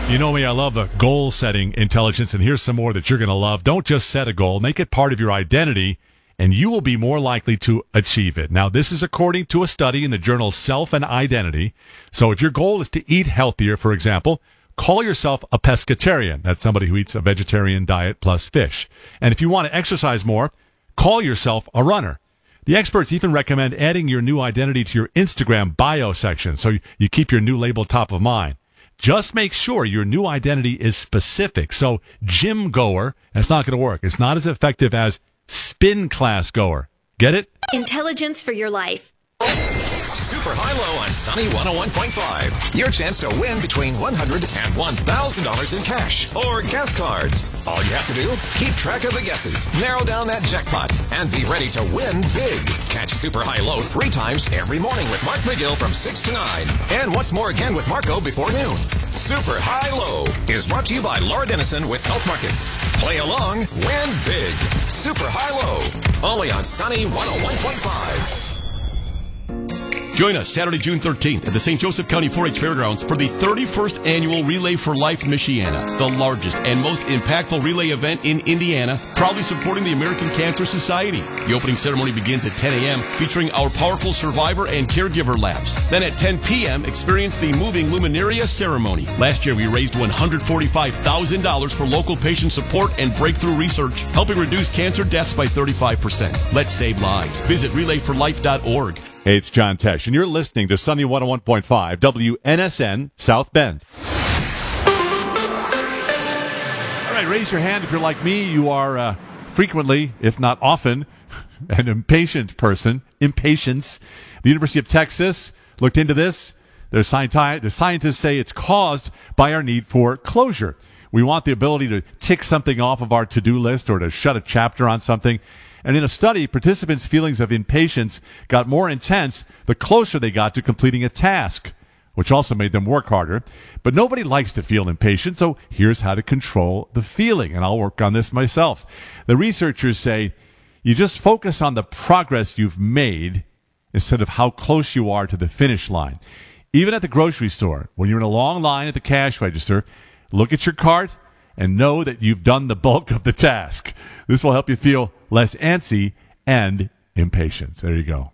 You know me, I love the goal-setting intelligence, and here's some more that you're going to love. Don't just set a goal. Make it part of your identity, and you will be more likely to achieve it. Now, this is according to a study in the journal Self and Identity. So if your goal is to eat healthier, for example, call yourself a pescatarian. That's somebody who eats a vegetarian diet plus fish. And if you want to exercise more, call yourself a runner. The experts even recommend adding your new identity to your Instagram bio section so you keep your new label top of mind. Just make sure your new identity is specific. So gym goer, that's not going to work. It's not as effective as spin class goer. Get it? Intelligence for your life. Super high-low on Sunny 101.5. Your chance to win between $100 and $1,000 in cash or gas cards. All you have to do, keep track of the guesses, narrow down that jackpot, and be ready to win big. Catch Super High-Low 3 times every morning with Mark McGill from 6 to 9. And once more again with Marco before noon. Super High-Low is brought to you by Laura Dennison with Health Markets. Play along, win big. Super High-Low. Only on Sunny 101.5. Join us Saturday, June 13th at the St. Joseph County 4-H Fairgrounds for the 31st Annual Relay for Life Michiana, the largest and most impactful relay event in Indiana, proudly supporting the American Cancer Society. The opening ceremony begins at 10 a.m., featuring our powerful survivor and caregiver labs. Then at 10 p.m., experience the moving Luminaria ceremony. Last year, we raised $145,000 for local patient support and breakthrough research, helping reduce cancer deaths by 35%. Let's save lives. Visit relayforlife.org. Hey, it's John Tesh, and you're listening to Sunny 101.5 WNSN South Bend. All right, raise your hand if you're like me. You are frequently, if not often, an impatient person. Impatience. The University of Texas looked into this. The scientists say it's caused by our need for closure. We want the ability to tick something off of our to-do list or to shut a chapter on something. And in a study, participants' feelings of impatience got more intense the closer they got to completing a task, which also made them work harder. But nobody likes to feel impatient, so here's how to control the feeling, and I'll work on this myself. The researchers say you just focus on the progress you've made instead of how close you are to the finish line. Even at the grocery store, when you're in a long line at the cash register, look at your cart and know that you've done the bulk of the task. This will help you feel less antsy and impatient. There you go.